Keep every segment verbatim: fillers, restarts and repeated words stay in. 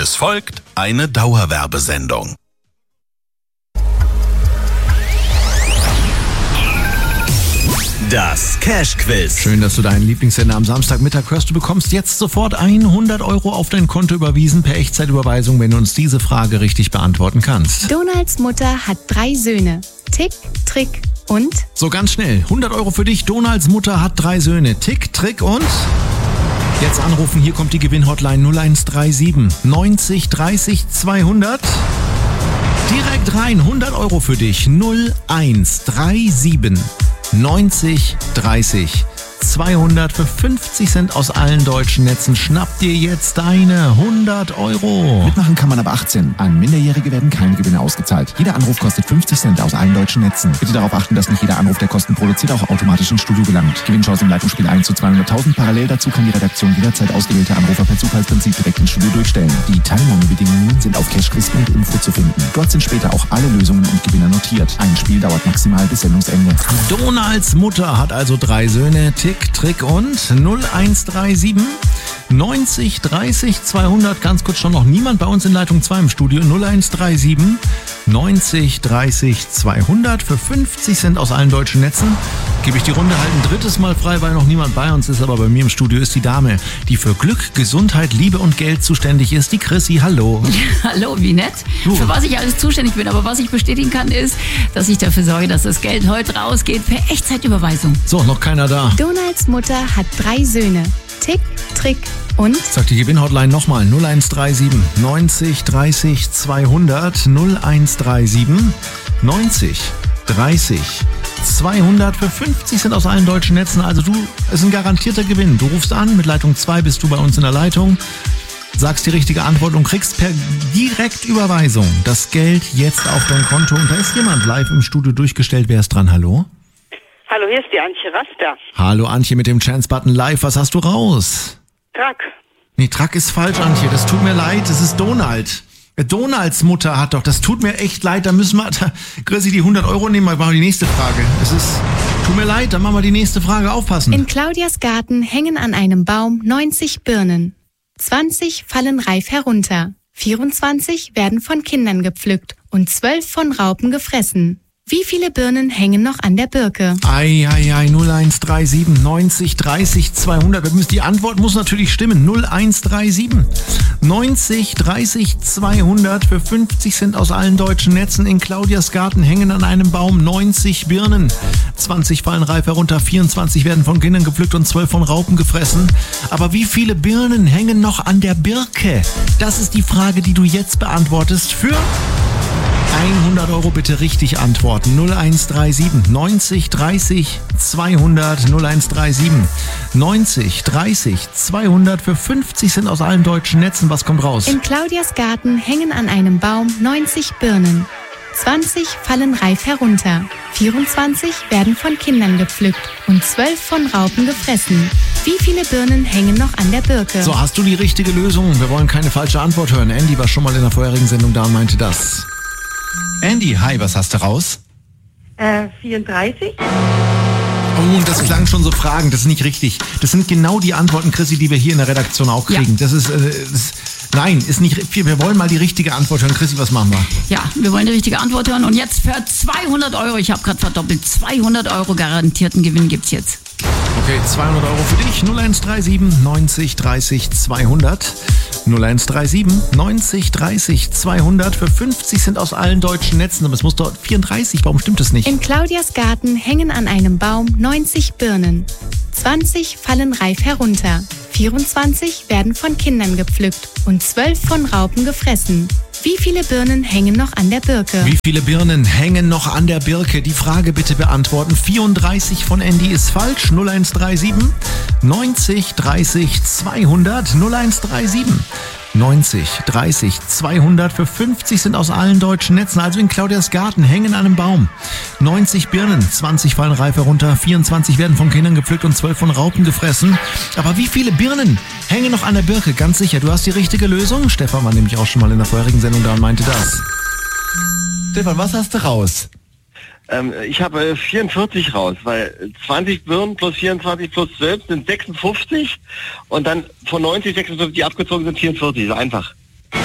Es folgt eine Dauerwerbesendung. Das Cash-Quiz. Schön, dass du deinen Lieblingssender am Samstagmittag hörst. Du bekommst jetzt sofort hundert Euro auf dein Konto überwiesen per Echtzeitüberweisung, wenn du uns diese Frage richtig beantworten kannst. Donalds Mutter hat drei Söhne. Tick, Trick und... So, ganz schnell. hundert Euro für dich. Donalds Mutter hat drei Söhne. Tick, Trick und... Jetzt anrufen. Hier kommt die Gewinnhotline null eins drei sieben neunzig dreißig zweihundert. Direkt rein. hundert Euro für dich. null eins drei sieben neunzig dreißig zweihundert für fünfzig Cent aus allen deutschen Netzen. Schnapp dir jetzt deine hundert Euro. Mitmachen kann man ab achtzehn. An Minderjährige werden keine Gewinne ausgezahlt. Jeder Anruf kostet fünfzig Cent aus allen deutschen Netzen. Bitte darauf achten, dass nicht jeder Anruf, der Kosten produziert, auch automatisch ins Studio gelangt. Gewinnchance im Leitungsspiel eins zu zweihunderttausend. Parallel dazu kann die Redaktion jederzeit ausgewählte Anrufer per Zufallsprinzip direkt ins Studio durchstellen. Die Teilnahmebedingungen sind auf cashquiz punkt info zu finden. Dort sind später auch alle Lösungen und Gewinner notiert. Ein Spiel dauert maximal bis Sendungsende. Donalds Mutter hat also drei Söhne. Tick, Trick und null eins drei sieben neunzig dreißig zweihundert. Ganz kurz, schon noch niemand bei uns in Leitung zwei im Studio. null eins drei sieben neunzig dreißig zweihundert für fünfzig Cent aus allen deutschen Netzen. Gebe ich die Runde halt ein drittes Mal frei, weil noch niemand bei uns ist, aber bei mir im Studio ist die Dame, die für Glück, Gesundheit, Liebe und Geld zuständig ist, die Chrissy. Hallo. Hallo, wie nett. Du. Für was ich alles zuständig bin, aber was ich bestätigen kann, ist, dass ich dafür sorge, dass das Geld heute rausgeht per Echtzeitüberweisung. So, noch keiner da. Donalds Mutter hat drei Söhne. Tick, Trick und... Sag die Gewinnhotline nochmal. null eins drei sieben neunzig dreißig zweihundert. null eins drei sieben neunzig dreißig zweihundert für fünfzig Cent aus allen deutschen Netzen. Also du, es ist ein garantierter Gewinn. Du rufst an, mit Leitung zwei bist du bei uns in der Leitung, sagst die richtige Antwort und kriegst per Direktüberweisung das Geld jetzt auf dein Konto. Und da ist jemand live im Studio durchgestellt. Wer ist dran? Hallo? Hallo, hier ist die Antje Raster. Hallo Antje mit dem Chance-Button live. Was hast du raus? Truck. Nee, Truck ist falsch, Antje. Das tut mir leid. Das ist Donald. Donalds Mutter hat doch, das tut mir echt leid, da müssen wir, da, Chrissy, die hundert Euro nehmen, wir machen die nächste Frage. Es ist, tut mir leid, dann machen wir die nächste Frage, aufpassen. In Claudias Garten hängen an einem Baum neunzig Birnen. zwanzig fallen reif herunter. vierundzwanzig werden von Kindern gepflückt und zwölf von Raupen gefressen. Wie viele Birnen hängen noch an der Birke? Ei, ei, ei, null eins drei sieben neunzig dreißig zweihundert. Die Antwort muss natürlich stimmen. null eins drei sieben neunzig dreißig zweihundert für fünfzig Cent aus allen deutschen Netzen. In Claudias Garten hängen an einem Baum neunzig Birnen. zwanzig fallen reif herunter, vierundzwanzig werden von Kindern gepflückt und zwölf von Raupen gefressen. Aber wie viele Birnen hängen noch an der Birke? Das ist die Frage, die du jetzt beantwortest für... hundert Euro bitte richtig antworten. null eins drei sieben neunzig dreißig zweihundert. null eins drei sieben neunzig dreißig zweihundert für fünfzig Cent aus allen deutschen Netzen. Was kommt raus? In Claudias Garten hängen an einem Baum neunzig Birnen. zwanzig fallen reif herunter. vierundzwanzig werden von Kindern gepflückt und zwölf von Raupen gefressen. Wie viele Birnen hängen noch an der Birke? So, hast du die richtige Lösung? Wir wollen keine falsche Antwort hören. Andy war schon mal in der vorherigen Sendung da und meinte das. Andy, hi, was hast du raus? Äh, vierunddreißig. Oh, das klang schon so fragend, das ist nicht richtig. Das sind genau die Antworten, Chrissy, die wir hier in der Redaktion auch kriegen. Ja. Das ist, äh, das, nein, ist nicht, wir wollen mal die richtige Antwort hören. Chrissy, was machen wir? Ja, wir wollen die richtige Antwort hören und jetzt für zweihundert Euro, ich habe gerade verdoppelt, zweihundert Euro garantierten Gewinn gibt's jetzt. Okay, zweihundert Euro für dich. null eins drei sieben neunzig dreißig zweihundert. null eins drei sieben neunzig dreißig zweihundert für fünfzig Cent aus allen deutschen Netzen. Aber es muss doch vierunddreißig, warum stimmt das nicht? In Claudias Garten hängen an einem Baum neunzig Birnen. zwanzig fallen reif herunter. vierundzwanzig werden von Kindern gepflückt und zwölf von Raupen gefressen. Wie viele Birnen hängen noch an der Birke? Wie viele Birnen hängen noch an der Birke? Die Frage bitte beantworten. vierunddreißig von Andy ist falsch. null eins drei sieben neunzig dreißig zweihundert. null eins drei sieben neunzig dreißig zweihundert für fünfzig sind aus allen deutschen Netzen. Also in Claudias Garten hängen an einem Baum neunzig Birnen, zwanzig fallen reif herunter, vierundzwanzig werden von Kindern gepflückt und zwölf von Raupen gefressen. Aber wie viele Birnen hängen noch an der Birke? Ganz sicher, du hast die richtige Lösung. Stefan war nämlich auch schon mal in der vorherigen Sendung da und meinte das. Stefan, was hast du raus? Ähm, ich habe äh, vierundvierzig raus, weil zwanzig Birnen plus vierundzwanzig plus zwölf sind sechsundfünfzig und dann von neunzig, sechsundfünfzig, die abgezogen sind, vierundvierzig. So einfach.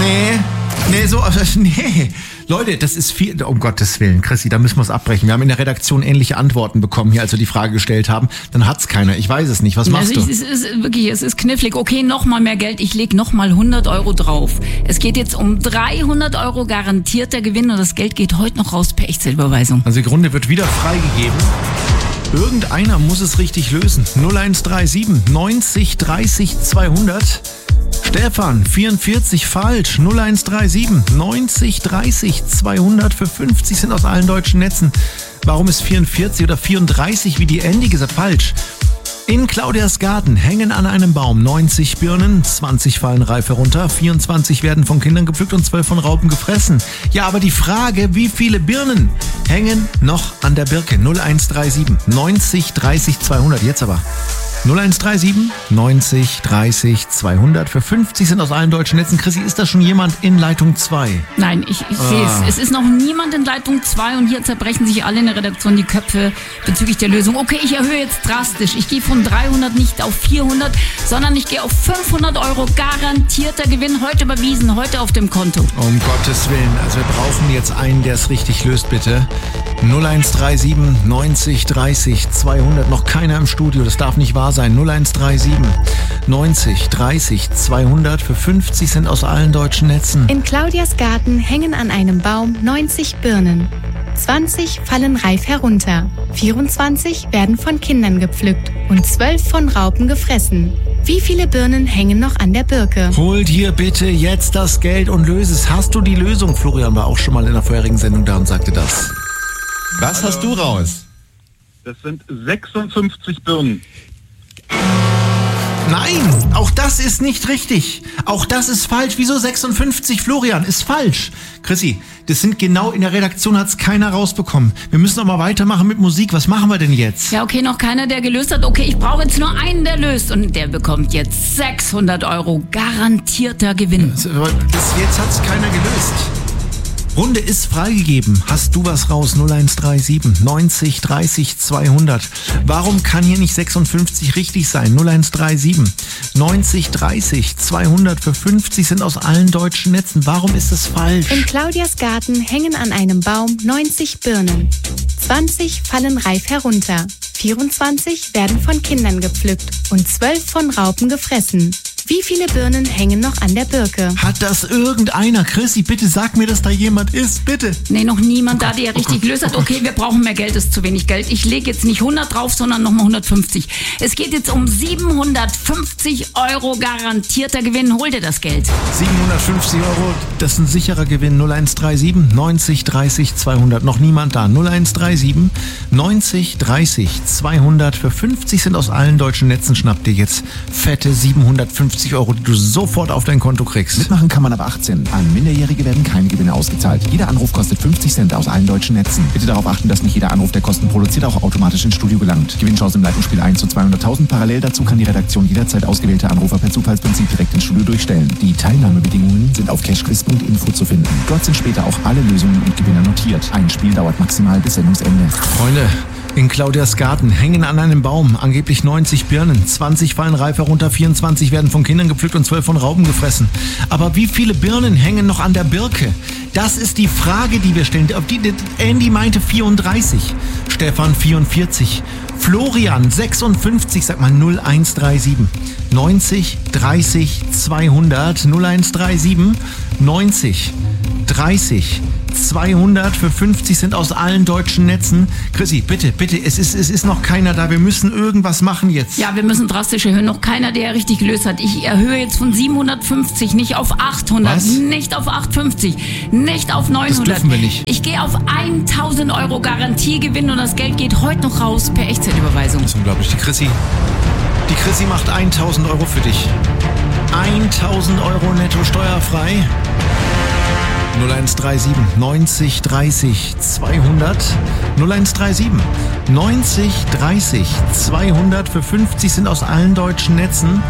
Nee, nee, so, nee. Leute, das ist viel, um Gottes Willen, Chrissy, da müssen wir es abbrechen. Wir haben in der Redaktion ähnliche Antworten bekommen, hier, als wir die Frage gestellt haben. Dann hat's keiner. Ich weiß es nicht. Was machst also du? Es ist, ist wirklich, es ist knifflig. Okay, noch mal mehr Geld. Ich leg noch mal hundert Euro drauf. Es geht jetzt um dreihundert Euro garantierter Gewinn und das Geld geht heute noch raus per Echtzeitüberweisung. Also die Runde wird wieder freigegeben. Irgendeiner muss es richtig lösen. null eins drei sieben neunzig dreißig zweihundert. Stefan, vierundvierzig falsch. null eins drei sieben neunzig dreißig zweihundert für fünfzig sind aus allen deutschen Netzen. Warum ist vierundvierzig oder vierunddreißig, wie die Andy gesagt, falsch? In Claudias Garten hängen an einem Baum neunzig Birnen, zwanzig fallen reif herunter, vierundzwanzig werden von Kindern gepflückt und zwölf von Raupen gefressen. Ja, aber die Frage, wie viele Birnen hängen noch an der Birke? null eins drei sieben neunzig dreißig zweihundert, jetzt aber. null eins drei sieben neunzig dreißig zweihundert für fünfzig sind aus allen deutschen Netzen. Chrissy, ist da schon jemand in Leitung zwei? Nein, ich, ich Ah. sehe es. Es ist noch niemand in Leitung zwei und hier zerbrechen sich alle in der Redaktion die Köpfe bezüglich der Lösung. Okay, ich erhöhe jetzt drastisch. Ich gehe von dreihundert nicht auf vierhundert, sondern ich gehe auf fünfhundert Euro garantierter Gewinn. Heute überwiesen, heute auf dem Konto. Um Gottes Willen, also wir brauchen jetzt einen, der es richtig löst, bitte. null eins drei sieben neunzig dreißig zweihundert, noch keiner im Studio, das darf nicht wahr sein. null eins drei sieben neunzig dreißig zweihundert für fünfzig sind aus allen deutschen Netzen. In Claudias Garten hängen an einem Baum neunzig Birnen. zwanzig fallen reif herunter. vierundzwanzig werden von Kindern gepflückt und zwölf von Raupen gefressen. Wie viele Birnen hängen noch an der Birke? Hol dir bitte jetzt das Geld und löse es. Hast du die Lösung? Florian war auch schon mal in der vorherigen Sendung da und sagte das. Was hast du raus? Das sind sechsundfünfzig Birnen. Nein, auch das ist nicht richtig. Auch das ist falsch. Wieso sechsundfünfzig, Florian? Ist falsch. Chrissy, das sind genau, in der Redaktion hat's keiner rausbekommen. Wir müssen noch mal weitermachen mit Musik. Was machen wir denn jetzt? Ja, okay, noch keiner, der gelöst hat. Okay, ich brauche jetzt nur einen, der löst. Und der bekommt jetzt sechshundert Euro garantierter Gewinn. Bis jetzt hat's keiner gelöst. Runde ist freigegeben. Hast du was raus? null eins drei sieben neunzig dreißig zweihundert. Warum kann hier nicht sechsundfünfzig richtig sein? null eins drei sieben neunzig dreißig zweihundert für fünfzig sind aus allen deutschen Netzen. Warum ist das falsch? In Claudias Garten hängen an einem Baum neunzig Birnen. zwanzig fallen reif herunter. vierundzwanzig werden von Kindern gepflückt und zwölf von Raupen gefressen. Wie viele Birnen hängen noch an der Birke? Hat das irgendeiner? Chrissy, bitte sag mir, dass da jemand ist, bitte. Nee, noch niemand da, der richtig gelöst hat. Okay, wir brauchen mehr Geld, ist zu wenig Geld. Ich lege jetzt nicht hundert drauf, sondern nochmal hundertfünfzig. Es geht jetzt um siebenhundertfünfzig Euro garantierter Gewinn. Hol dir das Geld. siebenhundertfünfzig Euro, das ist ein sicherer Gewinn. null eins drei sieben neunzig dreißig zweihundert. Noch niemand da. null eins drei sieben neunzig dreißig zweihundert. Für fünfzig sind aus allen deutschen Netzen. Schnapp dir jetzt fette siebenhundertfünfzig Euro, die du sofort auf dein Konto kriegst. Mitmachen kann man ab achtzehn. An Minderjährige werden keine Gewinne ausgezahlt. Jeder Anruf kostet fünfzig Cent aus allen deutschen Netzen. Bitte darauf achten, dass nicht jeder Anruf, der Kosten produziert, auch automatisch ins Studio gelangt. Gewinnchance im Leitungsspiel eins zu zweihunderttausend. Parallel dazu kann die Redaktion jederzeit ausgewählte Anrufer per Zufallsprinzip direkt ins Studio durchstellen. Die Teilnahmebedingungen sind auf cashquiz punkt info zu finden. Dort sind später auch alle Lösungen und Gewinner notiert. Ein Spiel dauert maximal bis Sendungsende. Freunde, in Claudias Garten hängen an einem Baum angeblich neunzig Birnen. zwanzig fallen reif herunter, vierundzwanzig werden von Kindern gepflückt und zwölf von Raupen gefressen. Aber wie viele Birnen hängen noch an der Birke? Das ist die Frage, die wir stellen. Auf die, die, Andy meinte vierunddreißig, Stefan vierundvierzig, Florian sechsundfünfzig, sag mal null eins drei sieben neunzig dreißig zweihundert, null eins drei sieben neunzig dreißig zweihundert für fünfzig sind aus allen deutschen Netzen. Chrissy, bitte, bitte, es ist, es ist noch keiner da. Wir müssen irgendwas machen jetzt. Ja, wir müssen drastisch erhöhen. Noch keiner, der richtig gelöst hat. Ich erhöhe jetzt von siebenhundertfünfzig nicht auf achthundert, Was? nicht auf achthundertfünfzig, nicht auf neunhundert. Das dürfen wir nicht. Ich gehe auf tausend Euro Garantiegewinn und das Geld geht heute noch raus per Echtzeitüberweisung. Das ist unglaublich. Die Chrissy, die Chrissy macht tausend Euro für dich. tausend Euro netto steuerfrei. null eins drei sieben neunzig dreißig zweihundert. null eins drei sieben neunzig dreißig zweihundert für fünfzig sind aus allen deutschen Netzen.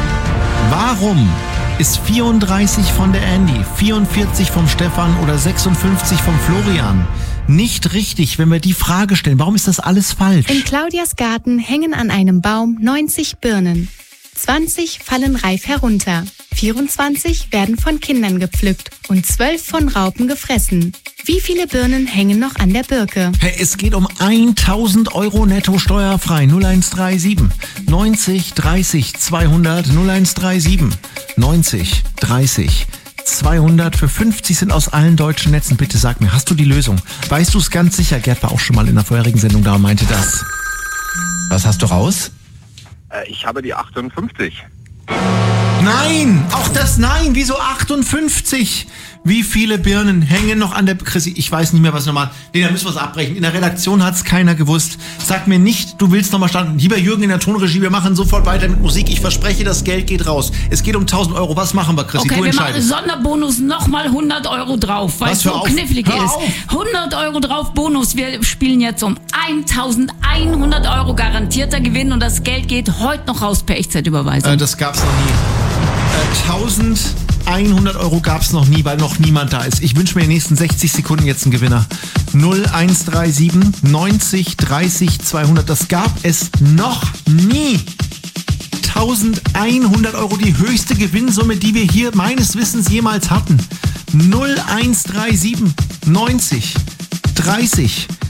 Warum ist vierunddreißig von der Andy, vierundvierzig vom Stefan oder sechsundfünfzig vom Florian nicht richtig, wenn wir die Frage stellen? Warum ist das alles falsch? In Claudias Garten hängen an einem Baum neunzig Birnen. zwanzig fallen reif herunter. vierundzwanzig werden von Kindern gepflückt und zwölf von Raupen gefressen. Wie viele Birnen hängen noch an der Birke? Hey, es geht um tausend Euro netto steuerfrei. null eins drei sieben neunzig dreißig zweihundert null eins drei sieben neunzig dreißig zweihundert. Für fünfzig sind aus allen deutschen Netzen. Bitte sag mir, hast du die Lösung? Weißt du es ganz sicher? Gerd war auch schon mal in der vorherigen Sendung da und meinte das. Was hast du raus? Äh, ich habe die achtundfünfzig. Nein! Auch das Nein! Wieso achtundfünfzig? Wie viele Birnen hängen noch an der... Chrissy, ich weiß nicht mehr, was nochmal... Nee, da müssen wir es abbrechen. In der Redaktion hat es keiner gewusst. Sag mir nicht, du willst nochmal starten. Lieber Jürgen in der Tonregie, wir machen sofort weiter mit Musik. Ich verspreche, das Geld geht raus. Es geht um tausend Euro. Was machen wir, Chrissy? Okay, du wir machen entscheidest. Sonderbonus nochmal hundert Euro drauf, weil es so auf. knifflig Hör ist. auf. hundert Euro drauf Bonus. Wir spielen jetzt um eintausendeinhundert Euro garantierter Gewinn und das Geld geht heute noch raus per Echtzeitüberweisung. Äh, das gab's noch nie. Äh, eintausendeinhundert Euro gab's noch nie, weil noch niemand da ist. Ich wünsche mir in den nächsten sechzig Sekunden jetzt einen Gewinner. null eins drei sieben neunzig dreißig zweihundert. Das gab es noch nie. eintausendeinhundert Euro, die höchste Gewinnsumme, die wir hier meines Wissens jemals hatten. null eins drei sieben neunzig dreißig